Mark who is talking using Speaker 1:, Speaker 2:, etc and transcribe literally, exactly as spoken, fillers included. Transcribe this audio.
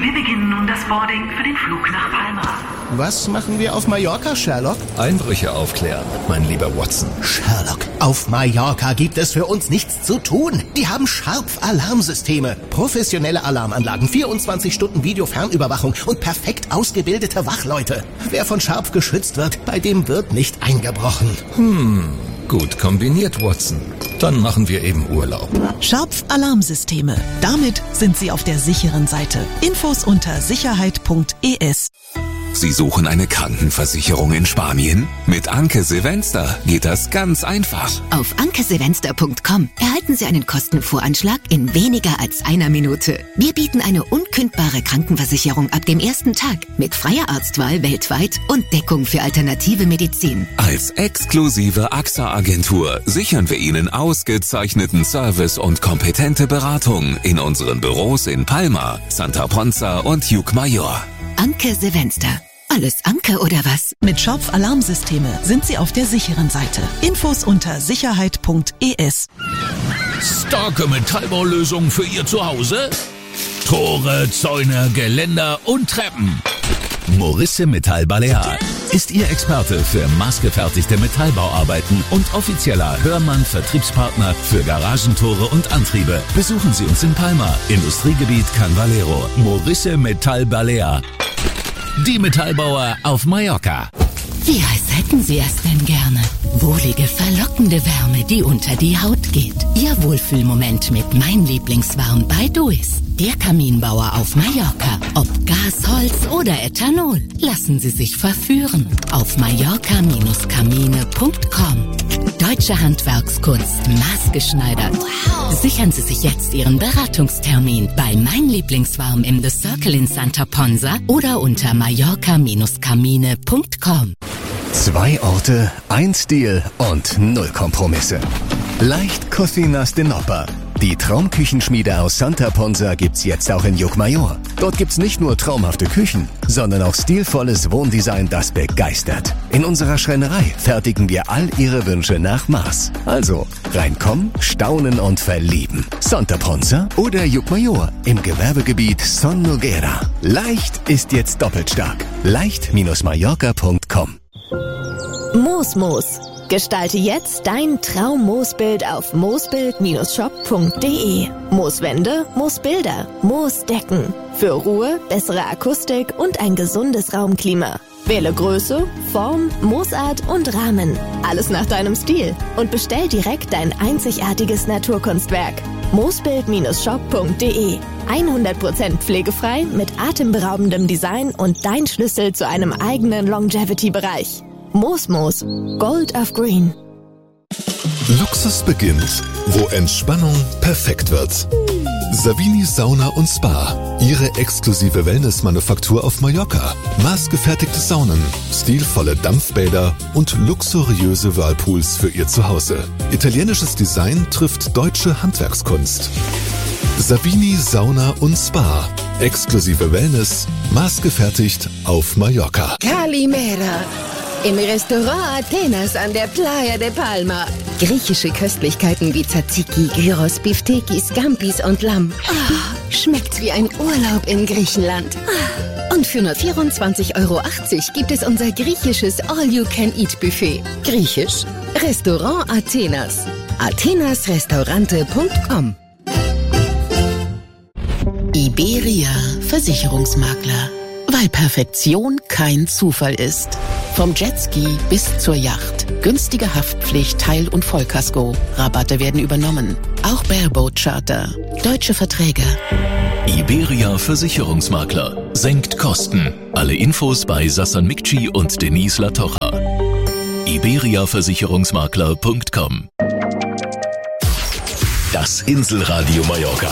Speaker 1: Wir beginnen nun das Boarding für den Flug nach Palma.
Speaker 2: Was machen wir auf Mallorca, Sherlock?
Speaker 3: Einbrüche aufklären, mein lieber Watson.
Speaker 2: Sherlock, auf Mallorca gibt es für uns nichts zu tun. Die haben Sharp-Alarmsysteme, professionelle Alarmanlagen, vierundzwanzig Stunden Videofernüberwachung und perfekt ausgebildete Wachleute. Wer von Sharp geschützt wird, bei dem wird nicht eingebrochen.
Speaker 3: Hm, gut kombiniert, Watson. Dann machen wir eben Urlaub.
Speaker 4: Sharp-Alarmsysteme. Damit sind Sie auf der sicheren Seite. Infos unter sicherheit punkt e s.
Speaker 5: Sie suchen eine Krankenversicherung in Spanien? Mit Anke Silvester geht das ganz einfach.
Speaker 6: Auf anke silvester punkt com erhalten Sie einen Kostenvoranschlag in weniger als einer Minute. Wir bieten eine unkündbare Krankenversicherung ab dem ersten Tag mit freier Arztwahl weltweit und Deckung für alternative Medizin.
Speaker 5: Als exklusive A X A-Agentur sichern wir Ihnen ausgezeichneten Service und kompetente Beratung in unseren Büros in Palma, Santa Ponza und Llucmajor.
Speaker 6: Anke Silvester. Alles Anke oder was?
Speaker 4: Mit Sharp-Alarmsysteme sind Sie auf der sicheren Seite. Infos unter sicherheit punkt e s.
Speaker 7: Starke Metallbaulösungen für Ihr Zuhause? Tore, Zäune, Geländer und Treppen. Morisse Metall Balear ist Ihr Experte für maßgefertigte Metallbauarbeiten und offizieller Hörmann-Vertriebspartner für Garagentore und Antriebe. Besuchen Sie uns in Palma, Industriegebiet Can Valero. Morisse Metall Balear. Die Metallbauer auf Mallorca.
Speaker 6: Wie heiß hätten Sie es denn gerne? Wohlige, verlockende Wärme, die unter die Haut geht. Ihr Wohlfühlmoment mit Mein Lieblingswarm bei Duis. Der Kaminbauer auf Mallorca. Ob Gas, Holz oder Ethanol. Lassen Sie sich verführen. Auf mallorca Bindestrich kamine punkt com. Deutsche Handwerkskunst, maßgeschneidert. Wow. Sichern Sie sich jetzt Ihren Beratungstermin bei Mein Lieblingswarm im The Circle in Santa Ponza oder unter mallorca Bindestrich kamine punkt com.
Speaker 8: Zwei Orte, ein Stil und null Kompromisse. Leicht Cocinas de Nopper. Die Traumküchenschmiede aus Santa Ponza gibt's jetzt auch in Llucmajor. Dort gibt's nicht nur traumhafte Küchen, sondern auch stilvolles Wohndesign, das begeistert. In unserer Schreinerei fertigen wir all Ihre Wünsche nach Maß. Also reinkommen, staunen und verlieben. Santa Ponza oder Llucmajor im Gewerbegebiet Son Noguera. Leicht ist jetzt doppelt stark. leicht Bindestrich mallorca punkt com.
Speaker 9: Moosmoos. Gestalte jetzt dein Traum-Moosbild auf moosbild Bindestrich shop punkt de. Mooswände, Moosbilder, Moosdecken. Für Ruhe, bessere Akustik und ein gesundes Raumklima. Wähle Größe, Form, Moosart und Rahmen. Alles nach deinem Stil. Und bestell direkt dein einzigartiges Naturkunstwerk. moosbild Bindestrich shop punkt de. hundert Prozent pflegefrei mit atemberaubendem Design und dein Schlüssel zu einem eigenen Longevity-Bereich. Moosmoos, Gold of Green.
Speaker 10: Luxus beginnt, wo Entspannung perfekt wird. Savini Sauna und Spa, Ihre exklusive Wellnessmanufaktur auf Mallorca. Maßgefertigte Saunen, stilvolle Dampfbäder und luxuriöse Whirlpools für Ihr Zuhause. Italienisches Design trifft deutsche Handwerkskunst. Savini Sauna und Spa, exklusive Wellness, maßgefertigt auf Mallorca.
Speaker 11: Kalimera. Im Restaurant Athenas an der Playa de Palma. Griechische Köstlichkeiten wie Tzatziki, Gyros, Biftekis, Scampis und Lamm. Oh, schmeckt wie ein Urlaub in Griechenland. Oh. Und für nur vierundzwanzig Euro achtzig gibt es unser griechisches All-You-Can-Eat-Buffet. Griechisch? Restaurant Athenas. athenas restaurante punkt com.
Speaker 4: Iberia Versicherungsmakler. Weil Perfektion kein Zufall ist. Vom Jetski bis zur Yacht. Günstige Haftpflicht, Teil- und Vollkasko. Rabatte werden übernommen. Auch Bareboat Charter. Deutsche Verträge.
Speaker 7: Iberia Versicherungsmakler. Senkt Kosten. Alle Infos bei Sassan Mikci und Denise Latocha. iberia versicherungsmakler punkt com. Das Inselradio Mallorca.